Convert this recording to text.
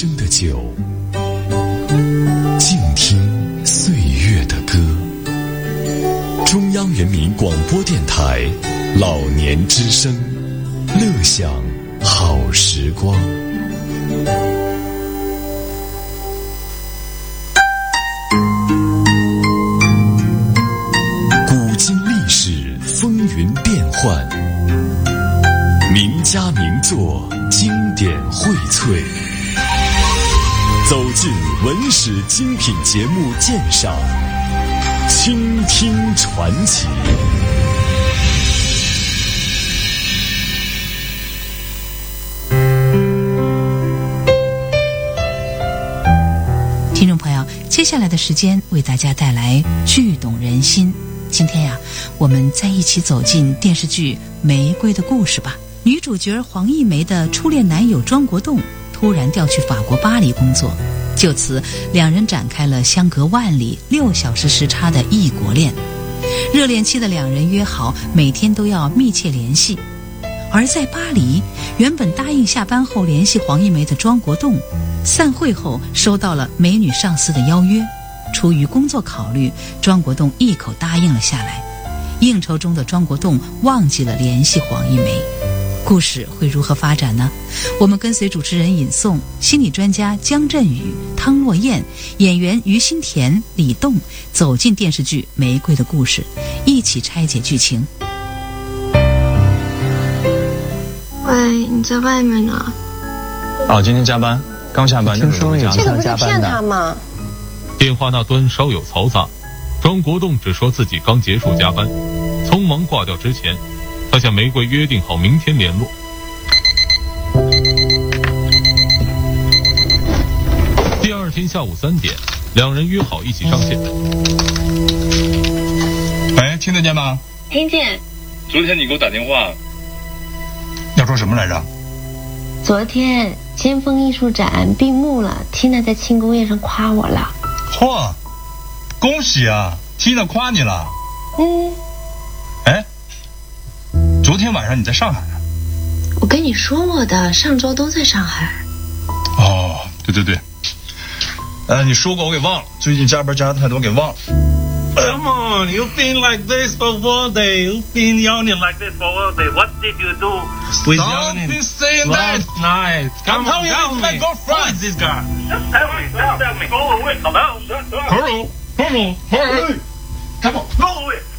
生的酒，静听岁月的歌。中央人民广播电台老年之声，乐享好时光。古今历史风云变幻，名家名作经典荟萃，走进文史精品节目鉴赏，倾听传奇。 听众朋友，接下来的时间为大家带来剧动人心。今天呀，我们再一起走进电视剧《玫瑰的故事》吧。女主角黄一梅的初恋男友庄国栋突然调去法国巴黎工作，就此两人展开了相隔万里6小时时差的异国恋。热恋期的两人约好每天都要密切联系。而在巴黎，原本答应下班后联系黄一梅的庄国栋，散会后收到了美女上司的邀约，出于工作考虑，庄国栋一口答应了下来。应酬中的庄国栋忘记了联系黄一梅。故事会如何发展呢？我们跟随主持人尹颂、心理专家姜振宇、汤若燕、演员于心田、李栋走进电视剧《玫瑰的故事》，一起拆解剧情。 喂，你在外面呢？ 哦，今天加班，刚下班。 听说有这个不是骗他吗？ 电话那端稍有嘈杂，庄国栋只说自己刚结束加班，匆忙挂掉之前，他向玫瑰约定好明天联络。第二天下午3点，两人约好一起上线。 喂，听得见吗？ 听见。 昨天你给我打电话，要说什么来着？ 昨天尖峰艺术展闭幕了，Tina在庆功宴上夸我了。 嚯，恭喜啊！Tina夸你了。哎，昨天晚上你在上海啊？ 我跟你说过的，上周都在上海。 哦，对对对。你说过我给忘了，最近加班加的太多给忘了。 Come on, you've been like this for 1 day. You've been yawning like this for 1 day. What did you do with yawning last night? Come on, tell me. Who is this guy? Just tell me. Just tell me. Go away. Hello. Hello. Hello. Hello. Come on. Go away.